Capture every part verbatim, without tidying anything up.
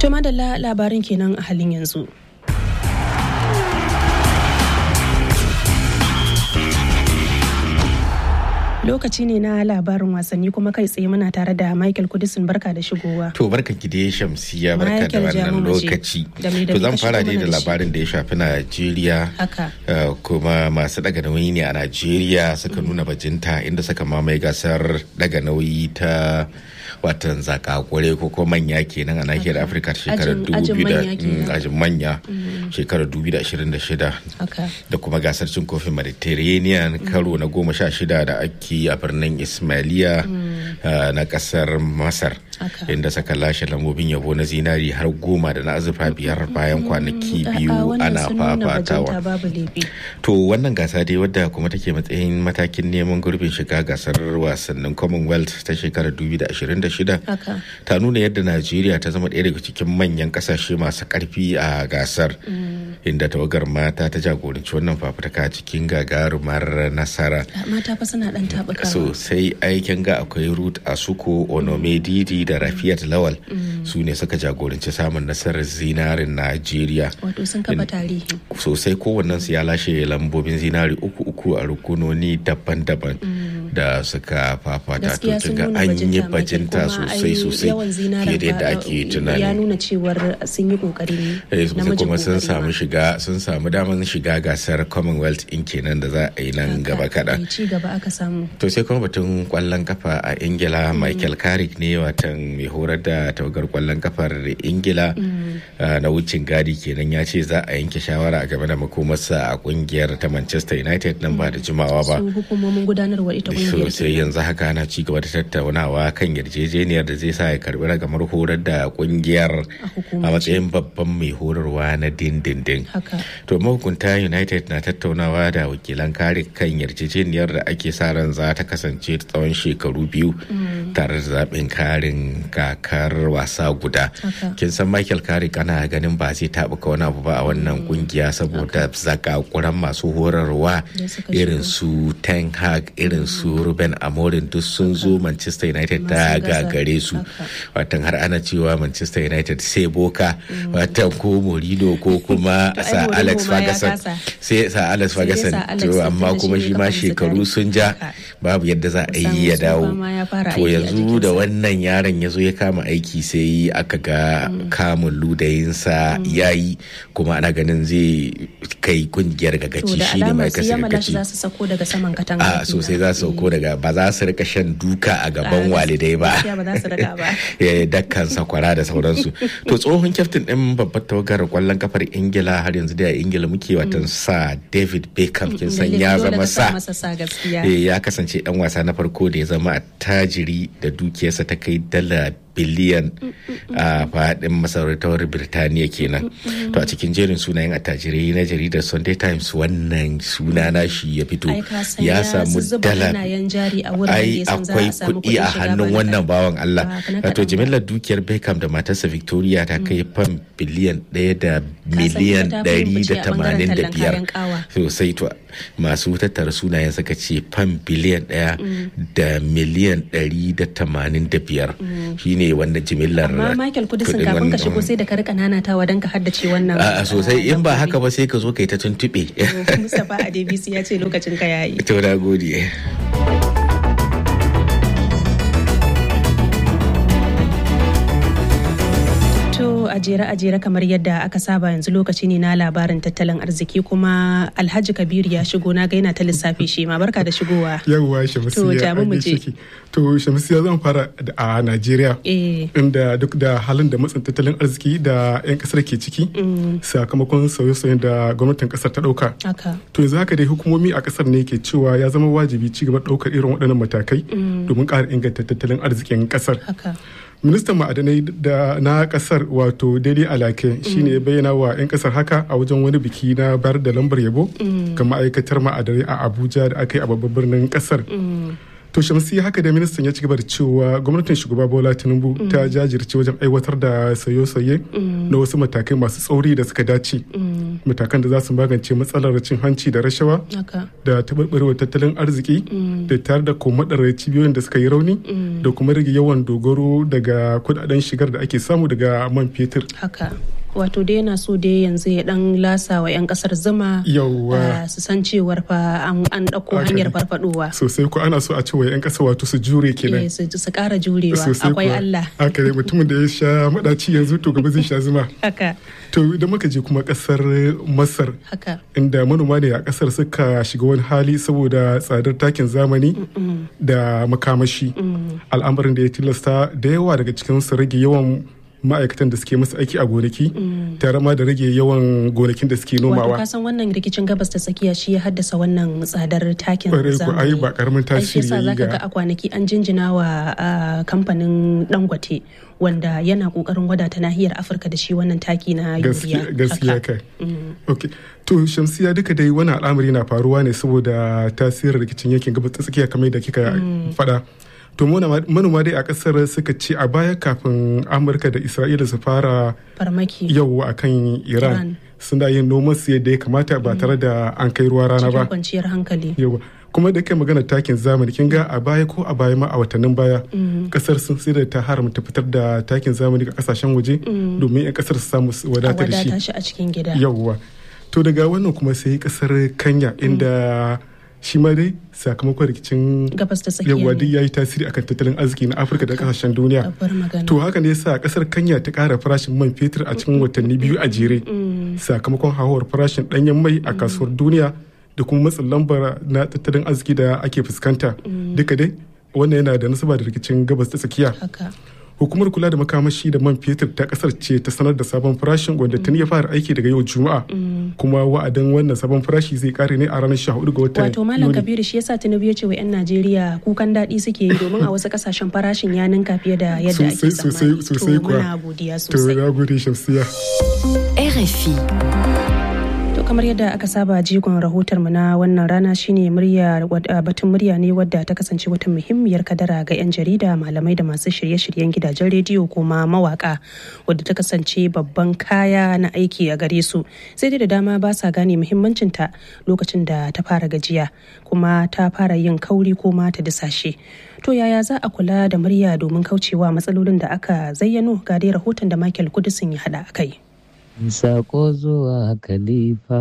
To madalla labarin kenan a halin yanzu. Lokaci ne na labarin wasanni kuma kai tsaye muna tare da Michael Kudisin, barka da shigowa. To barkan ki da Shamsiya, barka da wannan lokaci. To zan fara dai da labarin da ya shafi Najeriya. Haka. Kuma masu daga nauyi ne a Najeriya suka nuna bajinta inda suka mamaye gasar daga nauyi ta watan zakakure ko ko manya kenan a nahiyar Afirka shekarar ajin manya shekarar dubu da ashirin da shida da kuma gasar cin kofin Mediterranean karo na goma sha shida da ake a birnin Ismailiya na kasar Masar inda saka lashe lambobin yabo na zinari har goma da na azurfa biyar bayan kwanaki biyu ana fafatawa. To wannan gasa dai wadda kuma take matsayin matakin neman gurbin shiga gasar wasannin Commonwealth ta shekarar dubu da ashirin da shida ta nuna yadda Najeriya ta zama ɗaya daga cikin manyan kasashe masu karfi a gasar inda tawagar mata ta jagoranci wannan fafutuka cikin gagarumar nasara. Mata fa suna dan tabuka sosai, aikin ga akwai Ruth Asuko, Onome Didi da Rafiat Lawal su ne suka jagoranci samun nasarar zinarin Najeriya. Wato sun kafa tarihi sosai, kowannen su ya lashe lambobin zinari uku uku a rukunoni daban-daban da suka fafata. To kinga an yi bajinta sosai sosai fiye da yadda ake tunani. Ya nuna cewar sun yi kokari ne. Sosai kuma sun samu shiga sun samu damar shiga gasar Commonwealth in kenan da za a yi nan gaba kaɗan. Ci gaba aka samu. To sai kuma batun kwallon kafa a Ingila, Michael Carrick ne watan mai horar da tawagar kwallon kafar Ingila na wucin gadi kenan ya ce za a yanke shawara a game da makomarsa a kungiyar ta Manchester United nan ba da jimawa ba. Su hukumomin gudanarwa ita kungiyar. Sosai yanzu haka ana ci gaba da tattaunawa kan yarjejeniyar da zai sa ya karbi ragamar horar da kungiyar a matsayin babban mai horarwa na dindindin. To mahukunta United na tattaunawa da wakilan kare kan yarjejeniyar da ake sa ran za ta kasance tsawon shekaru biyu tare da zaɓin karin kakar wasa guda. Kin san Michael Carrick ana ganin ba zai taɓuka wani abu ba a wannan kungiya saboda zakakuran masu horarwa irin su Ten Hag, irin su Ruben Amorim duk sun zo Manchester United ta gagare su. Watan har ana cewa Manchester United sai boka watan ko Mourinho ko kuma sa Alex Ferguson sai sa Alex Ferguson to amma kuma shi ma shekaru sun ja babu yadda za a yi ya dawo. To yanzu da wannan yaron ya zo ya kama aiki sai aka ga kamun ludayinsa yayi kuma ana ganin zai kai kungiyar gagaci shi ne mai kasar gagaci. Za su sako daga saman katanga. A sosai za su sauko daga ba za su rika shan duka a gaban walidai ba. Dakkan sakwara da sauransu. To tsohon kyaftin din babbar tawagar kwallon kafar Ingila har yanzu da Ingila muke watan sa David Beckham kin san ya zama sa. Ya kasance dan wasa na farko da ya zama attajiri da dukiyarsa ta kai dala biliyan a faɗin masarautar Birtaniya kenan. To a cikin jerin sunayen attajirai na jaridar Sunday Times wannan suna na shi ya fito. Ya samu dala ai akwai kuɗi a hannun wannan bawan Allah. To jimillar dukiyar Beckham da matarsa Victoria ta kai fam biliyan ɗaya da miliyan ɗari da tamanin da biyar. Sosai to masu tattara sunayen suka ce fam biliyan ɗaya da miliyan ɗari da tamanin da biyar. Shine ne wannan jimillar amma Michael Kudisin kafin ka shigo sai da ka rika nanatawa don ka haddace wannan a sosai in ba haka ba sai ka zo kai ta tuntube. Mustapha Adebisi ya ce lokacin ka yayi. To na gode. a jere a jere kamar yadda aka saba yanzu lokaci ne na labarin tattalin arziki kuma Alhaji Kabiru ya shigo na ga yana ta lissafi shi ma barka da shigowa. Yawwa Shamsiya to mu je. To Shamsiya zan fara a Najeriya inda duk da halin da matsin tattalin arziki da 'yan kasar ke ciki sakamakon sauye-sauyen da gwamnatin kasar ta dauka. To yanzu haka dai hukumomi a kasar ne ke cewa ya zama wajibi ci gaba daukar irin waɗannan matakai domin ƙara inganta tattalin arzikin kasar. Ministan ma'adanai da na kasar wato Dele Alake shine bayyana wa 'yan kasar haka a wajen wani biki na bayar da lambar yabo ga ma'aikatar ma'adanai a Abuja da aka yi a babban birnin kasar. To Shamsi, haka da ministan ya ci gaba da cewa gwamnatin shugaba Bola Tinubu mm. ta jajirce wajen aiwatar da sauye-sauye mm. na wasu matakai masu tsauri da suka dace. Mm. Matakan da za su magance matsalar cin hanci da rashawa okay. da taɓarɓarewar tattalin arziki mm. da tare da komadar cibiyoyin da suka yi rauni mm. da kuma rage yawan dogaro daga kudaden shigar da ake samu daga man fetur. Haka. Wato dai yana so dai yanzu ya dan lasa wa 'yan kasar zuma uh, su san cewar fa an dauko hanyar farfadowa sosai ko ana so a ce wa 'yan kasar wato su jure kenan su kara jurewa akwai Allah haka ne mutumin da ya sha madaci yanzu to gaba zai sha zuma haka to idan muka je kuma kasar Masar haka inda manoma ne a kasar suka shiga wani hali saboda tsadar takin zamani Mm-mm. da makamashi Mm-mm. al'amarin da ya tilasta da yawa daga cikin su rage yawan ma'aikatan da suke masu aiki a gonaki tare ma da rage yawan gonakin da suke nomawa. Wato kasan wannan rikicin gabas ta tsakiya shi ya haddasa wannan tsadar takin zamani. Ai ba karamin tasiri yayi ga. Zaka ga a kwanaki an jinjina wa kamfanin Dangote wanda yana kokarin wadata nahiyar Afirka da shi wannan taki na yuriya. Gaskiya kai. Okay. To Shamsiya duka dai wannan al'amari na faruwa ne saboda tasirin rikicin yankin gabas ta tsakiya kamar da kika faɗa. To manoma dai a kasar suka ce a baya kafin Amurka da Isra'ila su fara farmaki yau a kan Iran suna yin noman su yadda ya kamata ba tare da an kai ruwa rana ba. Cikin kwanciyar hankali. Yawa. Kuma da kai magana takin zamani kin ga a baya ko a baya ma a watannin baya kasar sun sai da ta haramta fitar da takin zamani ga kasashen waje domin 'yan kasar su samu wadata da shi. A wadata shi a cikin gida. Yawwa. To daga wannan kuma sai kasar Kenya inda shi ma dai sakamakon rikicin gabas ta tsakiya yawa duk yayi tasiri akan tattalin arziki na Afirka da kasashen duniya. To haka ne yasa kasar Kenya ta kara farashin man fetur a cikin watanni biyu a jere sakamakon hauhawar farashin danyen mai a kasuwar duniya da kuma matsin lambar na tattalin arziki da ake fuskanta. Duka dai wannan yana da nasaba da rikicin gabas ta tsakiya. Hukumar kula da makamashi da man fetur ta kasar ce ta sanar da sabon farashin wanda tuni ya fara aiki daga yau Juma'a. Kuma wa'adin wannan sabon farashi zai kare ne a ranar sha hudu ga watan Wato Malam Kabiru shi yasa Tinubu ya ce wa 'yan Najeriya kukan daɗi suke yi domin a wasu kasashen farashin ya ninka fiye da yadda ake tsammani. Sosai kuwa. To muna godiya sosai. To na gode Shamsiya. R F I. kamar yadda aka saba jigon rahotar mu na wannan rana shine murya batun murya ne wadda ta kasance wata muhimmiyar kadara ga 'yan jarida malamai da masu shirye-shiryen gidajen rediyo kuma mawaka wadda ta kasance babban kaya na aiki a gare su sai dai da dama ba sa gane muhimmancinta lokacin da ta fara gajiya kuma ta fara yin kauri ko ma ta disashe. To yaya za a kula da murya domin kaucewa matsalolin da aka zayyano ga dai rahoton da Michael Kudusin ya hada akai. Sako zuwa Khalifa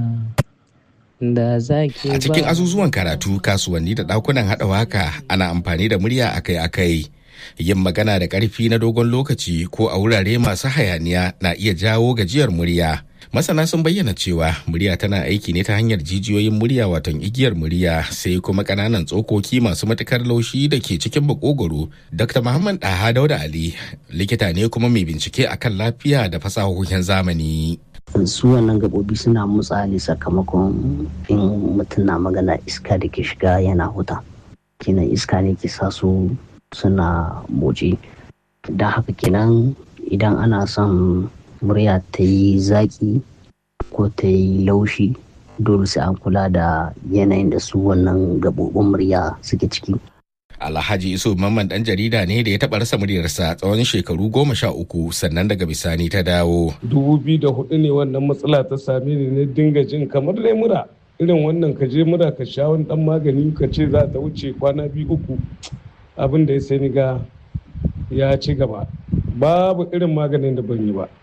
da zaki a cikin azuzuwan karatu kasuwanni da dakunan hada waka ana amfani da murya akai-akai yin magana da karfi na dogon lokaci ko a wurare masu hayaniya na iya jawo gajiyar murya. Masana sun bayyana cewa murya tana aiki ne ta hanyar jijiyoyin murya watan igiyar murya sai kuma kananan tsokoki masu matukar laushi da ke cikin makogoro. Dokta Muhammad Daha Dauda Ali likita ne kuma mai bincike akan lafiya da fasahohin zamani. Su wannan gabobi suna motsa ne sakamakon in mutum na magana iska da ke shiga yana huta. Kenan iska ne ke sa su suna motsi. Da haka kenan idan ana son murya ta yi zaki ko ta yi laushi dole sai an kula da yanayin da su wannan gabobin murya suke ciki. Alhaji Iso Mamman dan jarida ne da ya taɓa rasa muryarsa tsawon shekaru goma sha uku sannan daga bisani ta dawo. Dubu biyu da hudu ne wannan matsala ta same ni na dinga jin kamar dai mura. Irin wannan ka je mura ka sha wani dan magani ka ce za ta wuce kwana biyu uku abin da ya sai ni ga ya ci gaba. Babu irin maganin da ban yi ba.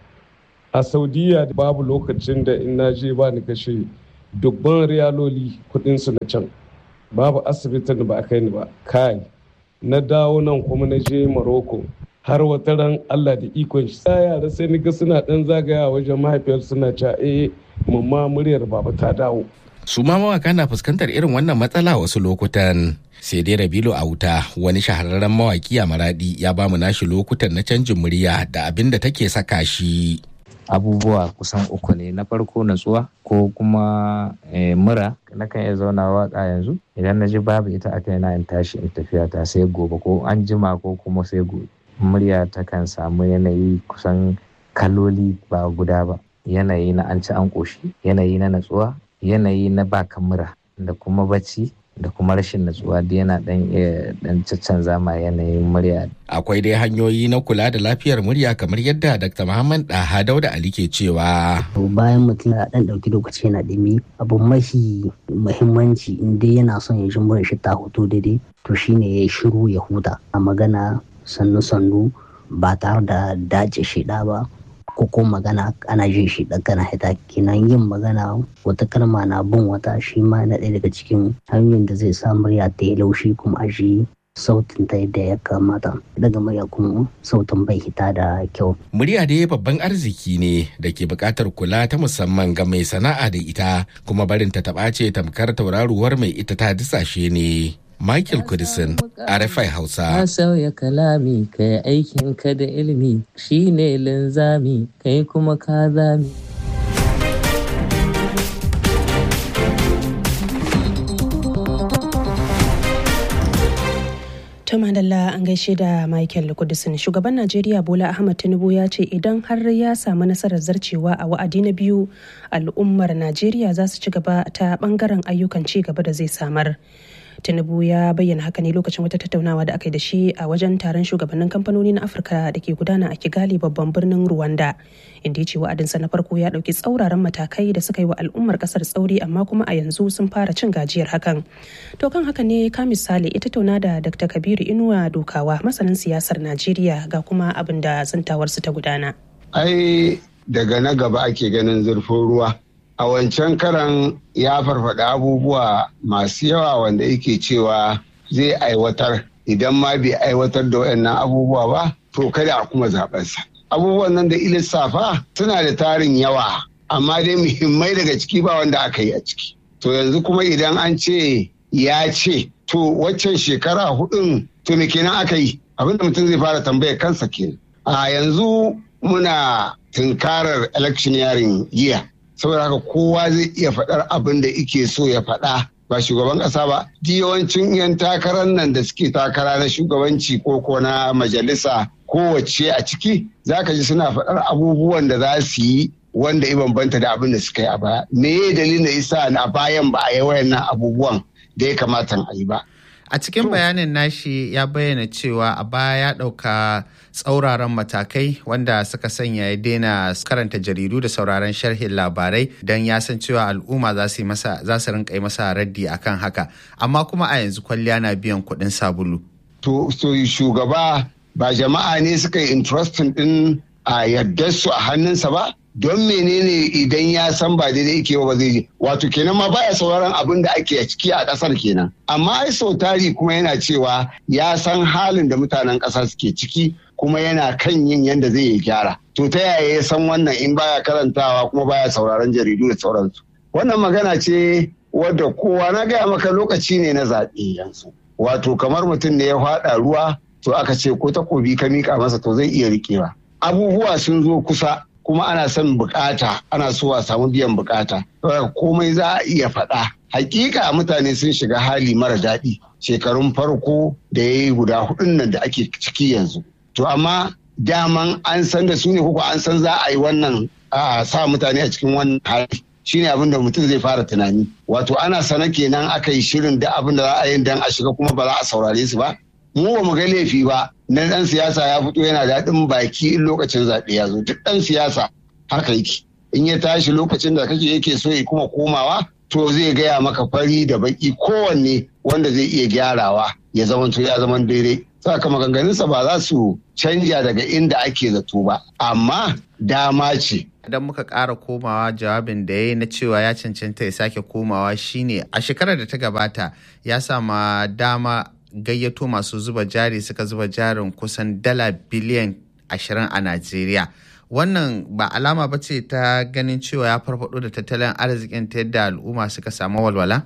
A Saudiya babu lokacin da in na je ba ni kashe dubban riyaloli kudinsu na can. Babu asibitin da ba a kai ni ba. Kai, na dawo nan kuma na je Morocco. Har wata ran Allah da ikon shi. Sa yara sai ni ga suna dan zagaya wajen mahaifiyar suna cewa eh mamma muryar baba ta dawo. Su ma mawaka na fuskantar irin wannan matsala wasu lokutan. Sai dai Rabilu Auta wani shahararren mawaki a Maradi ya bamu nashi lokutan na canjin murya da abin da take saka shi. Abubuwa kusan uku ne. Na farko natsuwa ko kuma e, mura. Nakan iya zauna waka yanzu idan na ji babu ita aka yana in tashi in tafiya ta sai gobe ko an jima ko kuma sai gobe. Murya takan samu yanayi kusan kaloli ba guda ba. Yanayi na an ci an ƙoshi, yanayi na natsuwa, yanayi na baka mura da kuma bacci da kuma rashin natsuwa da yana dan iya dan caccanza ma yanayin murya. Akwai dai hanyoyi na kula da lafiyar murya kamar yadda Dakta Muhammad Daha Dauda Ali ke cewa. Bayan mutum ya dan dauki lokaci yana dimi, abu mafi muhimmanci in dai yana son ya ji muryar shi ta hoto daidai to shine ya shiru ya huta a magana sannu sannu ba tare da dace shida ba ko ko magana ana jin shi dan kana hita. Kenan yin magana wata kalma na bin wata shi ma na ɗaya daga cikin hanyoyin da zai sa murya ta yi laushi kuma a ji sautin ta yadda ya kamata. Daga murya kuma sautin bai hita da kyau. Murya dai babban arziki ne da ke buƙatar kula ta musamman ga mai sana'a da ita, kuma barin ta taɓa ce tamkar tauraruwar mai ita ta disashe ne. Michael Kudisin, R F I Hausa. Ka sauya kalami, kai aikin ka da ilimi, shi ne linzami, kai kuma ka zami. Tumadalla an gaishe da Michael Kudisin. Shugaban Najeriya Bola Ahmed Tinubu ya ce idan har ya samu nasarar zarcewa a wa'adi na biyu, al'ummar Najeriya za su ci gaba ta bangaren ayyukan ci gaba da zai samar. Tinubu ya bayyana haka ne lokacin wata tattaunawa da aka yi da shi a wajen taron shugabannin kamfanoni na Afirka da ke gudana a Kigali babban birnin Rwanda, inda ya ce wa'adinsa na farko ya ɗauki tsauraran matakai da suka yi wa al'ummar ƙasar tsauri, amma kuma a yanzu sun fara cin gajiyar hakan. To kan haka ne ka misali ita tattauna da Dakta Kabiru Inuwa Dokawa, masanin siyasar Najeriya, ga kuma abin da zantawarsu ta gudana. Ai daga na gaba ake ganin zurfin ruwa. A wancan karan ya farfaɗa abubuwa masu yawa wanda yake cewa zai aiwatar, idan ma bai aiwatar da waɗannan abubuwa ba to kada a kuma zaɓensa. Abubuwan nan da ilissafa suna da tarin yawa, amma dai muhimmai daga ciki ba wanda aka yi a ciki. To yanzu kuma idan an ce ya ce to waccan shekara hudun to me kenan aka yi? Abinda mutum zai fara tambayar kansa kenan. A yanzu muna tunkarar electioneering year. Saboda haka kowa zai iya faɗar abin da ike so ya faɗa, ba shugaban ƙasa ba. Yawancin 'yan takarar nan da suke takara na shugabanci ko ko na majalisa kowace a ciki za ka ji suna faɗar abubuwan da za su yi wanda ya bambanta da abin da suka yi a baya. Me ya dalilin da isa na bayan ba a yi wayannan abubuwan da ya kamata a yi ba? A cikin bayanin nashi ya bayyana cewa a baya ya ɗauka tsauraran matakai wanda suka sanya ya daina karanta jaridu da sauraron sharhin labarai don ya san cewa al'umma za su za su rinka yi masa raddi akan haka, amma kuma a yanzu kwalliya na biyan kuɗin sabulu. To so shugaba ba jama'a ne suka yi interesting din a yardar su a hannunsa ba? Don menene idan ya san ba daidai yake ba zai je, wato kenan ma baya sauraron abin da ake ciki a kasar kenan. Amma ai sau tari kuma yana cewa ya san halin da mutanen ƙasa suke ciki kuma yana kan yin yadda zai yi gyara. To ta yaya ya san wannan in baya karantawa kuma baya sauraron jaridu da sauransu? Wannan magana ce wadda kowa na gaya maka lokaci ne na zaɓe yanzu. Wato kamar mutum ne ya faɗa ruwa to aka ce ko takobi ka miƙa masa to zai iya riƙewa. Abubuwa sun zo kusa kuma ana son bukata, ana so a samu biyan bukata. Komai za a iya faɗa. Hakika mutane sun shiga hali mara daɗi shekarun farko da ya yi guda hudun nan da ake ciki yanzu. To amma daman an san da su ne ko an san za a yi wannan a sa mutane a cikin wannan hali. Shine abin da mutum zai fara tunani. Wato ana sana kenan aka yi shirin da abin da za a yi dan a shiga kuma ba za a saurare su ba. Mu ba mu ga laifi ba. Na ɗan siyasa ya fito yana daɗin baki in lokacin zaɓe ya zo. Duk ɗan siyasa haka yake. In ya tashi lokacin da kake yake so ya kuma komawa to zai gaya maka fari da baki kowanne wanda zai iya gyarawa ya zama to ya zama daidai. Saka maganganunsa ba za su canja daga inda ake zato ba, amma dama ce. Idan muka ƙara komawa jawabin da ya yi na cewa ya cancanta ya sake komawa shine a shekarar da ta gabata ya sama dama gayyato masu zuba jari suka zuba jarin kusan dala biliyan ashirin a Najeriya. Wannan ba alama ba ce ta ganin cewa ya farfado da tattalin arzikin ta yadda al'umma suka samu walwala?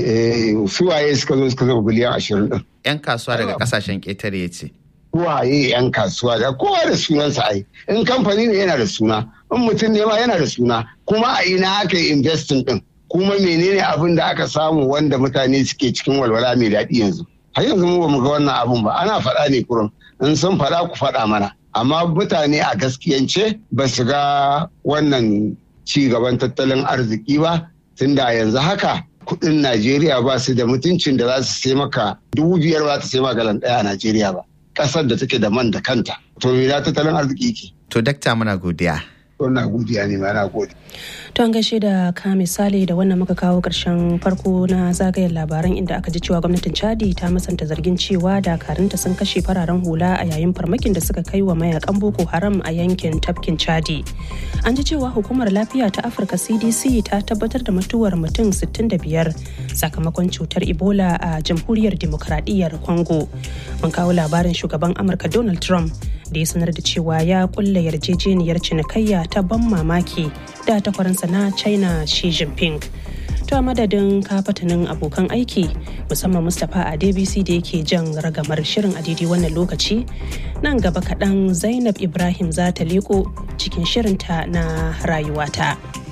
Suwaye suka zo suka zuba biliyan ashirin din. 'Yan kasuwa daga kasashen ƙetare ya ce. Suwaye 'yan kasuwa da kowa da sunansa ai. In kamfani ne yana da suna, in mutum ne ma yana da suna, kuma a ina aka yi investing din. Kuma menene abin da aka samu wanda mutane suke cikin walwala mai daɗi yanzu. Har yanzu mu ba mu ga wannan abun ba, ana faɗa ne kurum, in sun faɗa ku faɗa mana. Amma mutane a gaskiyance ba su ga wannan ci gaban tattalin arziki ba, tunda yanzu haka kuɗin Najeriya ba su da mutuncin da za su sai maka dubu biyar ba ta sai maka galan ɗaya a Najeriya ba. Ƙasar da take da man da kanta. To me na tattalin arziki ke? To dakta muna godiya. Wannan godiya ne ma na gode. To an gaishe da ka misali da wannan muka kawo ƙarshen farko na zagayen labaran inda aka ji cewa gwamnatin Chadi ta musanta zargin cewa dakarunta sun kashe fararen hula a yayin farmakin da suka kai wa mayakan Boko Haram a yankin tafkin Chadi. An ji cewa hukumar lafiya ta Afirka C D C ta tabbatar da mutuwar mutum sittin da biyar sakamakon cutar Ebola a Jamhuriyar Dimokuraɗiyyar Congo. Mun kawo labarin shugaban Amurka Donald Trump da ya sanar da cewa ya kulle yarjejeniyar cinikayya ta ban mamaki da takwaransa na China Xi Jinping. To a madadin kafatanin abokan aiki musamman Mustapha Adebisi da yake jan ragamar shirin a daidai wannan lokaci, nan gaba kaɗan Zainab Ibrahim za ta leko cikin shirinta na rayuwata.